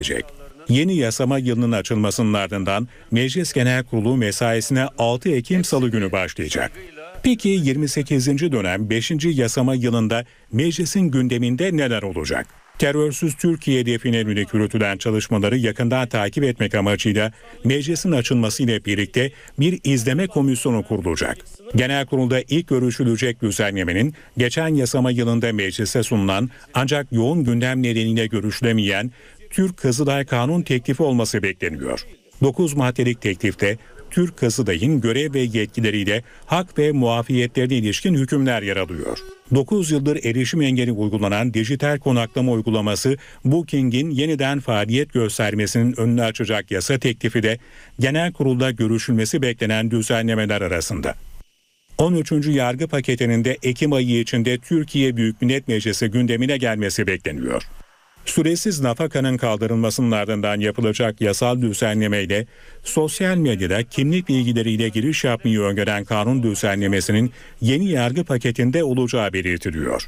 Yeni yasama yılının açılmasının ardından Meclis Genel Kurulu mesaisine 6 Ekim Salı günü başlayacak. Peki 28. dönem 5. yasama yılında meclisin gündeminde neler olacak? Terörsüz Türkiye hedefine yönelik yürütülen çalışmaları yakından takip etmek amacıyla meclisin açılmasıyla birlikte bir izleme komisyonu kurulacak. Genel kurulda ilk görüşülecek düzenlemenin geçen yasama yılında meclise sunulan ancak yoğun gündem nedeniyle görüşülemeyen Türk Kızılay Kanun teklifi olması bekleniyor. 9 maddelik teklifte Türk Kızılay'ın görev ve yetkileriyle hak ve muafiyetlerine ilişkin hükümler yer alıyor. 9 yıldır erişim engeli uygulanan dijital konaklama uygulaması Booking'in yeniden faaliyet göstermesinin önünü açacak yasa teklifi de genel kurulda görüşülmesi beklenen düzenlemeler arasında. 13. yargı paketinin de Ekim ayı içinde Türkiye Büyük Millet Meclisi gündemine gelmesi bekleniyor. Süresiz nafakanın kaldırılmasının ardından yapılacak yasal düzenlemeyle sosyal medyada kimlik bilgileriyle giriş yapmayı öngören kanun düzenlemesinin yeni yargı paketinde olacağı belirtiliyor.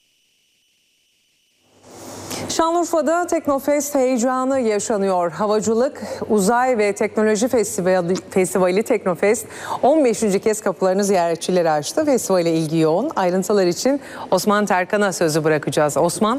Şanlıurfa'da Teknofest heyecanı yaşanıyor. Havacılık, Uzay ve Teknoloji Festivali Teknofest 15. kez kapılarını ziyaretçilere açtı. Festivale ilgi yoğun. Ayrıntılar için Osman Terkan'a sözü bırakacağız. Osman.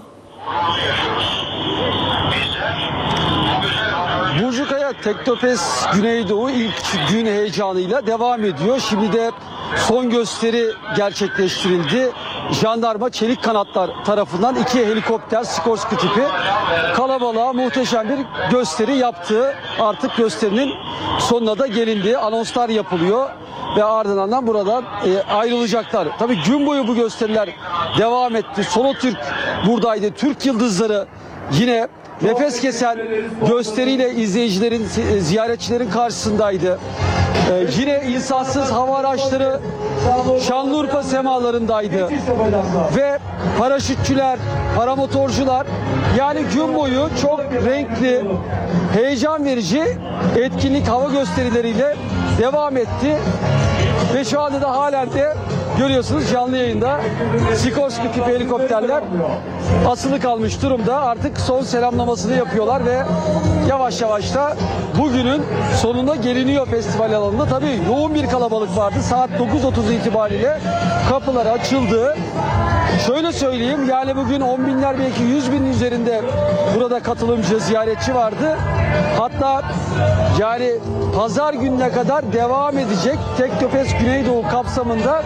Burcu Kaya, Teknofest Güneydoğu ilk gün heyecanıyla devam ediyor. Şimdi de son gösteri gerçekleştirildi. Jandarma Çelik Kanatlar tarafından 2 helikopter Sikorsky tipi kalabalığa muhteşem bir gösteri yaptı. Artık gösterinin sonuna da gelindi. Anonslar yapılıyor ve ardından buradan ayrılacaklar. Tabii gün boyu bu gösteriler devam etti. Solo Türk buradaydı. Türk Yıldızları yine nefes kesen gösteriyle izleyicilerin, ziyaretçilerin karşısındaydı. Yine insansız hava araçları Şanlıurfa semalarındaydı. Ve paraşütçüler, paramotorcular, yani gün boyu çok renkli, heyecan verici etkinlik hava gösterileriyle devam etti. Ve şu anda da halen de görüyorsunuz canlı yayında Sikorsky tipi helikopterler asılı kalmış durumda. Artık son selamlamasını yapıyorlar ve yavaş yavaş da bugünün sonuna geliniyor festival alanında. Tabii yoğun bir kalabalık vardı. Saat 9.30 itibariyle kapılar açıldı. Şöyle söyleyeyim, yani bugün 10 binler, belki 100 binin üzerinde burada katılımcı, ziyaretçi vardı. Hatta yani pazar gününe kadar devam edecek Teknofest Güneydoğu kapsamında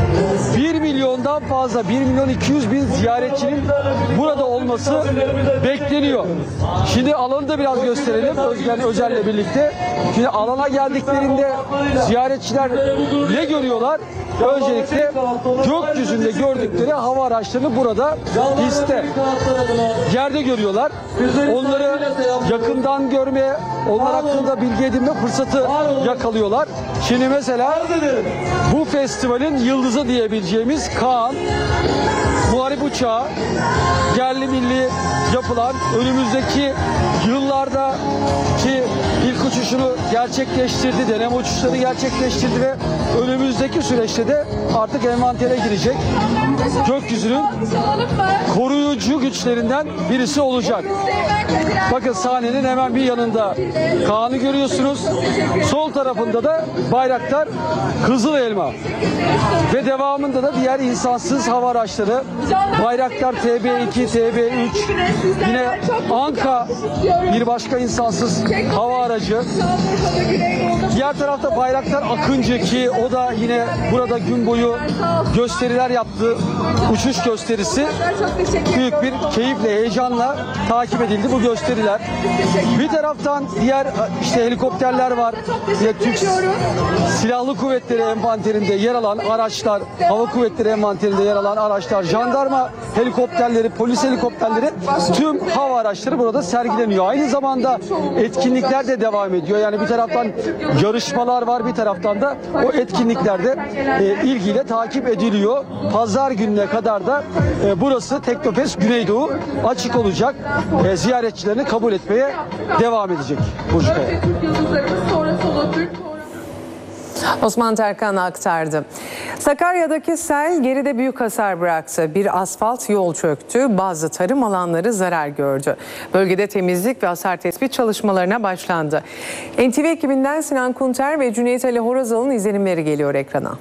1 milyondan fazla, 1 milyon 200 bin ziyaretçinin burada olması bekleniyor. Şimdi alanı da biraz gösterelim Özgen Özel'le birlikte. Şimdi alana geldiklerinde ziyaretçiler ne görüyorlar? Öncelikle gökyüzünde gördükleri hava araçlarını burada pistte, yerde görüyorlar. Onları yakından görmeye, onlar hakkında bilgi edinme fırsatı yakalıyorlar. Şimdi mesela bu festivalin yıldızı diyebileceğimiz Kaan muharip uçağı yerli milli yapılan, önümüzdeki yıllarda ki ilk uçuşunu gerçekleştirdi, deneme uçuşları gerçekleştirdi ve önümüzdeki süreçte de artık envantere girecek gökyüzünün koruyucu güçlerinden birisi olacak. Bakın sahnenin hemen bir yanında Kaan'ı görüyorsunuz. Sol tarafında da bayraktar Kızıl Elma. Ve devamında da diğer insansız hava araçları Bayraktar TB2, TB3, yine Anka bir başka insansız hava aracı. Diğer tarafta Bayraktar Akıncı ki o da yine burada gün boyu gösteriler yaptı. Uçuş gösterisi. Büyük bir keyifle, heyecanla takip edildi bu gösteriler. Bir taraftan diğer işte helikopterler var. Türk Silahlı Kuvvetleri envanterinde yer alan araçlar, Hava Kuvvetleri envanterinde yer alan araçlar, jandarma helikopterleri, polis helikopterleri, tüm hava araçları burada sergileniyor. Aynı zamanda etkinlikler de devam ediyor. Yani bir taraftan yarışmalar var, bir taraftan da o etkinlikler de ilgiyle takip ediliyor. Pazar gününe kadar da burası Teknofest Güneydoğu açık olacak. Ziyaretçilerini kabul etmeye devam edecek. Osman Terkan aktardı. Sakarya'daki sel geride büyük hasar bıraktı. Bir asfalt yol çöktü, bazı tarım alanları zarar gördü. Bölgede temizlik ve hasar tespit çalışmalarına başlandı. NTV ekibinden Sinan Kunter ve Cüneyt Ali Horazal'ın izlenimleri geliyor ekrana.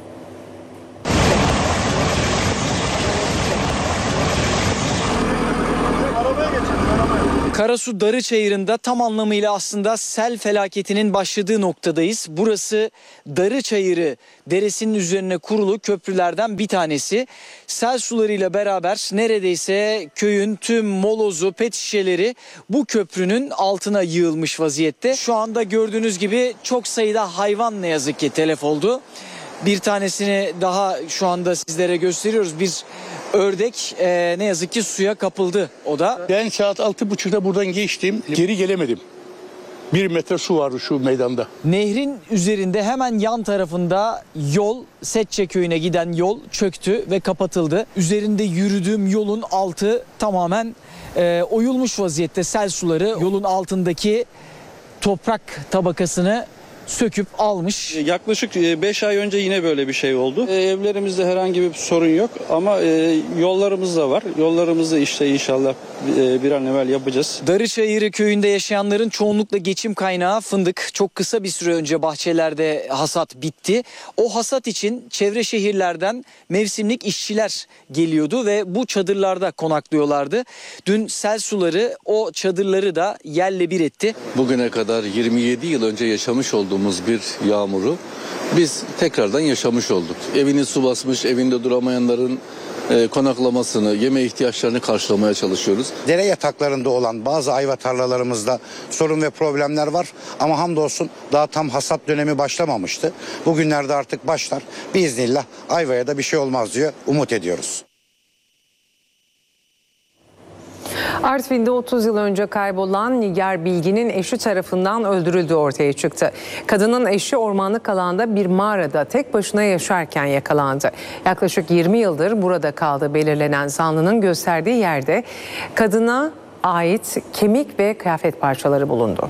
Karasu Darıçayırı'nda tam anlamıyla aslında sel felaketinin başladığı noktadayız. Burası Darıçayırı deresinin üzerine kurulu köprülerden bir tanesi. Sel sularıyla beraber neredeyse köyün tüm molozu, pet şişeleri bu köprünün altına yığılmış vaziyette. Şu anda gördüğünüz gibi çok sayıda hayvan ne yazık ki telef oldu. Bir tanesini daha şu anda sizlere gösteriyoruz. Bir ördek ne yazık ki suya kapıldı o da. Ben saat 6.30'da buradan geçtim. Geri gelemedim. 1 metre su vardı şu meydanda. Nehrin üzerinde hemen yan tarafında yol, Setçe köyüne giden yol çöktü ve kapatıldı. Üzerinde yürüdüğüm yolun altı tamamen oyulmuş vaziyette. Sel suları yolun altındaki toprak tabakasını söküp almış. Yaklaşık 5 ay önce yine böyle bir şey oldu. Evlerimizde herhangi bir sorun yok ama yollarımız da var. Yollarımızda işte inşallah bir an evvel yapacağız. Darıçayırı köyünde yaşayanların çoğunlukla geçim kaynağı fındık. Çok kısa bir süre önce bahçelerde hasat bitti. O hasat için çevre şehirlerden mevsimlik işçiler geliyordu ve bu çadırlarda konaklıyorlardı. Dün sel suları o çadırları da yerle bir etti. Bugüne kadar 27 yıl önce yaşamış olduğumuz bir yağmuru biz tekrardan yaşamış olduk. Evini su basmış, evinde duramayanların konaklamasını, yeme ihtiyaçlarını karşılamaya çalışıyoruz. Dere yataklarında olan bazı ayva tarlalarımızda sorun ve problemler var ama hamdolsun daha tam hasat dönemi başlamamıştı. Bugünlerde artık başlar. Biiznillah ayvaya da bir şey olmaz diye umut ediyoruz. Artvin'de 30 yıl önce kaybolan Nigar Bilgin'in eşi tarafından öldürüldüğü ortaya çıktı. Kadının eşi ormanlık alanda bir mağarada tek başına yaşarken yakalandı. Yaklaşık 20 yıldır burada kaldığı belirlenen zanlının gösterdiği yerde kadına ait kemik ve kıyafet parçaları bulundu.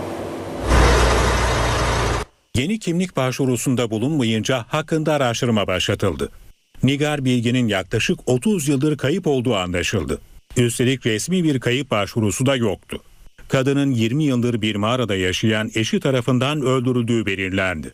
Yeni kimlik başvurusunda bulunmayınca hakkında araştırma başlatıldı. Nigar Bilgin'in yaklaşık 30 yıldır kayıp olduğu anlaşıldı. Üstelik resmi bir kayıp başvurusu da yoktu. Kadının 20 yıldır bir mağarada yaşayan eşi tarafından öldürüldüğü belirlendi.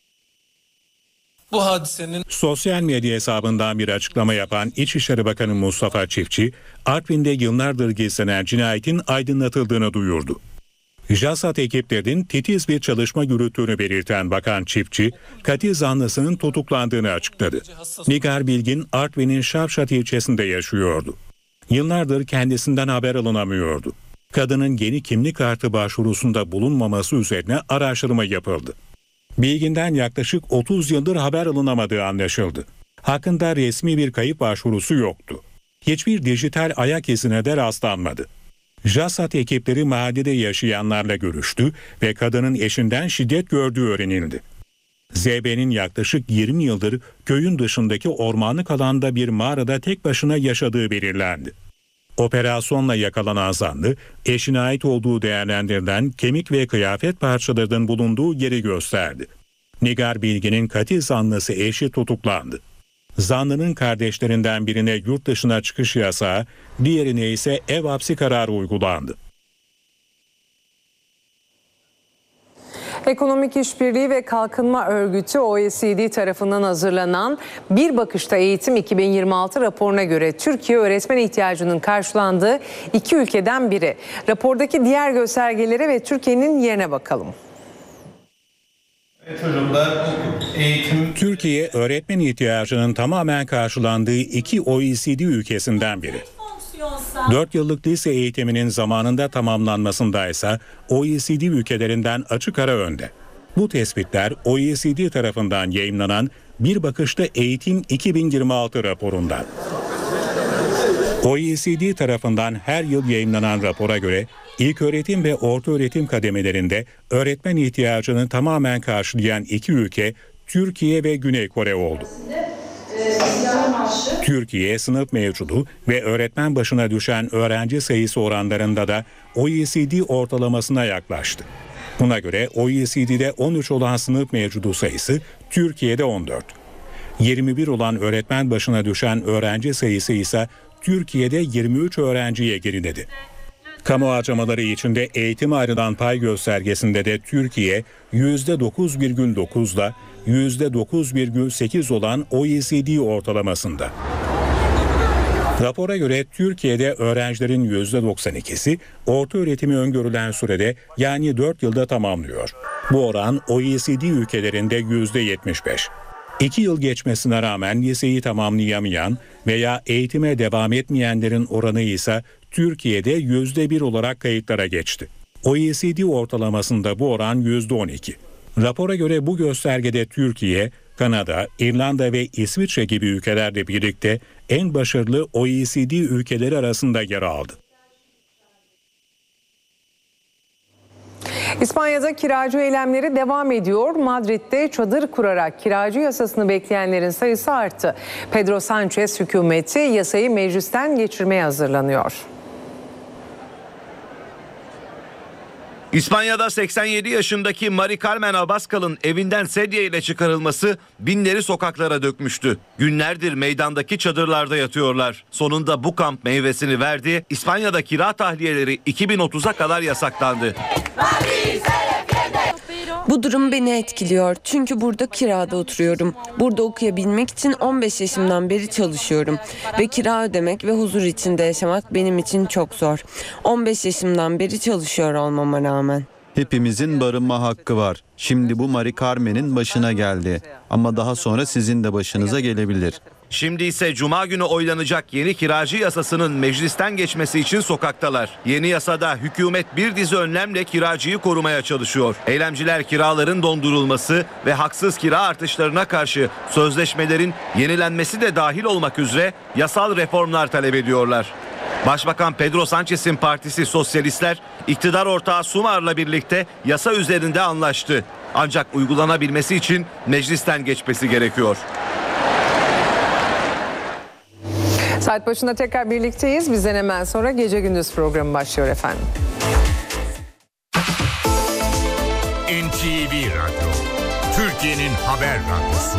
Bu hadisenin Sosyal medya hesabından bir açıklama yapan İçişleri Bakanı Mustafa Çiftçi, Artvin'de yıllardır gizlenen cinayetin aydınlatıldığını duyurdu. JASAT ekiplerinin titiz bir çalışma yürüttüğünü belirten Bakan Çiftçi, katil zanlısının tutuklandığını açıkladı. Nigar Bilgin, Artvin'in Şavşat ilçesinde yaşıyordu. Yıllardır kendisinden haber alınamıyordu. Kadının yeni kimlik kartı başvurusunda bulunmaması üzerine araştırma yapıldı. Bilgin'den yaklaşık 30 yıldır haber alınamadığı anlaşıldı. Hakkında resmi bir kayıp başvurusu yoktu. Hiçbir dijital ayak izine de rastlanmadı. JASAT ekipleri mahallede yaşayanlarla görüştü ve kadının eşinden şiddet gördüğü öğrenildi. ZB'nin yaklaşık 20 yıldır köyün dışındaki ormanlık alanda bir mağarada tek başına yaşadığı belirlendi. Operasyonla yakalanan zanlı, eşine ait olduğu değerlendirilen kemik ve kıyafet parçalarının bulunduğu yeri gösterdi. Nigar Bilgin'in katil zanlısı eşi tutuklandı. Zanlının kardeşlerinden birine yurt dışına çıkış yasağı, diğerine ise ev hapsi kararı uygulandı. Ekonomik İşbirliği ve Kalkınma Örgütü OECD tarafından hazırlanan Bir Bakışta Eğitim 2026 raporuna göre Türkiye öğretmen ihtiyacının karşılandığı iki ülkeden biri. Rapordaki diğer göstergelere ve Türkiye'nin yerine bakalım. Türkiye öğretmen ihtiyacının tamamen karşılandığı iki OECD ülkesinden biri. 4 yıllık lise eğitiminin zamanında tamamlanmasında ise OECD ülkelerinden açık ara önde. Bu tespitler OECD tarafından yayımlanan Bir Bakışta Eğitim 2026 raporundan. OECD tarafından her yıl yayımlanan rapora göre ilköğretim ve ortaöğretim kademelerinde öğretmen ihtiyacını tamamen karşılayan iki ülke Türkiye ve Güney Kore oldu. Türkiye sınıf mevcudu ve öğretmen başına düşen öğrenci sayısı oranlarında da OECD ortalamasına yaklaştı. Buna göre OECD'de 13 olan sınıf mevcudu sayısı Türkiye'de 14. 21 olan öğretmen başına düşen öğrenci sayısı ise Türkiye'de 23 öğrenciye geriledi. Kamu harcamaları içinde eğitime ayrılan pay göstergesinde de Türkiye %9,9'la %9,8 olan OECD ortalamasında. Rapora göre Türkiye'de öğrencilerin %92'si orta öğretimi öngörülen sürede yani 4 yılda tamamlıyor. Bu oran OECD ülkelerinde %75. 2 yıl geçmesine rağmen liseyi tamamlayamayan veya eğitime devam etmeyenlerin oranı ise Türkiye'de %1 olarak kayıtlara geçti. OECD ortalamasında bu oran %12. Rapora göre bu göstergede Türkiye, Kanada, İrlanda ve İsviçre gibi ülkelerle birlikte en başarılı OECD ülkeleri arasında yer aldı. İspanya'da kiracı eylemleri devam ediyor. Madrid'de çadır kurarak kiracı yasasını bekleyenlerin sayısı arttı. Pedro Sánchez hükümeti yasayı meclisten geçirmeye hazırlanıyor. İspanya'da 87 yaşındaki Mari Carmen Abascal'ın evinden sedye ile çıkarılması binleri sokaklara dökmüştü. Günlerdir meydandaki çadırlarda yatıyorlar. Sonunda bu kamp meyvesini verdi. İspanya'da kira tahliyeleri 2030'a kadar yasaklandı. Bu durum beni etkiliyor çünkü burada kirada oturuyorum. Burada okuyabilmek için 15 yaşımdan beri çalışıyorum ve kira ödemek ve huzur içinde yaşamak benim için çok zor. 15 yaşımdan beri çalışıyor olmama rağmen. Hepimizin barınma hakkı var. Şimdi bu Mari Carmen'in başına geldi ama daha sonra sizin de başınıza gelebilir. Şimdi ise Cuma günü oylanacak yeni kiracı yasasının meclisten geçmesi için sokaktalar. Yeni yasada hükümet bir dizi önlemle kiracıyı korumaya çalışıyor. Eylemciler kiraların dondurulması ve haksız kira artışlarına karşı sözleşmelerin yenilenmesi de dahil olmak üzere yasal reformlar talep ediyorlar. Başbakan Pedro Sánchez'in partisi Sosyalistler, iktidar ortağı Sumar'la birlikte yasa üzerinde anlaştı. Ancak uygulanabilmesi için meclisten geçmesi gerekiyor. Saat başında tekrar birlikteyiz. Bizden hemen sonra Gece Gündüz programı başlıyor efendim. NTV Radyo, Türkiye'nin haber radyosu.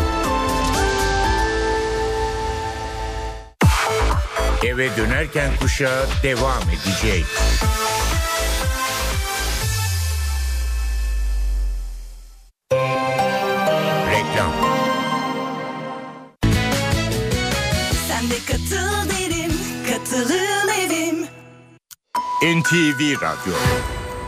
Eve dönerken kuşağı devam edecek. Reklam. Sen de katıl derim, katılım evim. NTV Radyo.